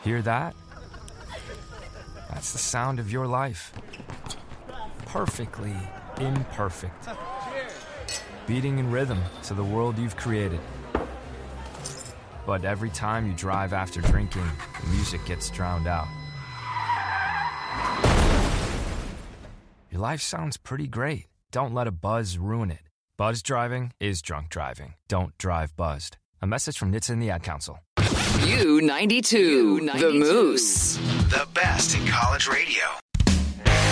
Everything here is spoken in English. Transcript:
Hear that? That's the sound of your life. Perfectly imperfect. Beating in rhythm to the world you've created. But every time you drive after drinking, the music gets drowned out. Your life sounds pretty great. Don't let a buzz ruin it. Buzz driving is drunk driving. Don't drive buzzed. A message from NHTSA and the Ad Council. U92, The Moose. The best in college radio.